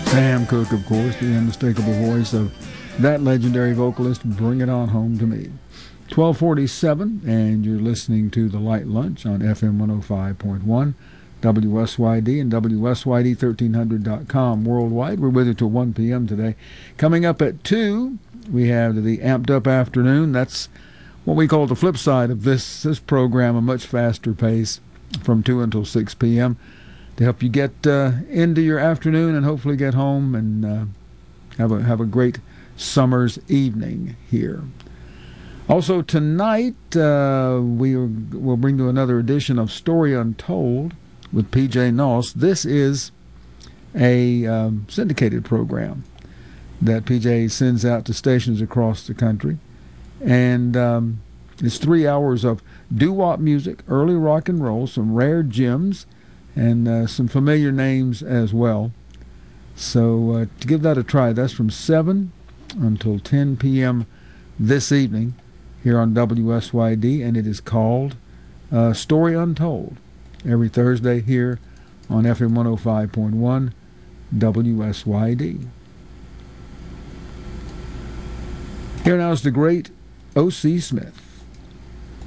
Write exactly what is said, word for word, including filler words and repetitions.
Sam Cooke, of course, the unmistakable voice of that legendary vocalist, Bring It On Home to Me. twelve forty-seven, and you're listening to The Light Lunch on F M one oh five point one, W S Y D and W S Y D thirteen hundred dot com worldwide. We're with you till one p.m. today. Coming up at two, we have the Amped Up Afternoon. That's what we call the flip side of this, this program, a much faster pace from two until six p.m. to help you get uh, into your afternoon and hopefully get home and uh, have a have a great summer's evening here. Also tonight, uh, we are, will bring you another edition of Story Untold with P J Noss. This is a um, syndicated program that P J sends out to stations across the country. And um, it's three hours of doo-wop music, early rock and roll, some rare gems, and uh, some familiar names as well. So uh, to give that a try, that's from seven until ten p.m. this evening here on W S Y D, and it is called uh, Story Untold, every Thursday here on F M one oh five point one W S Y D. Here now is the great O C. Smith.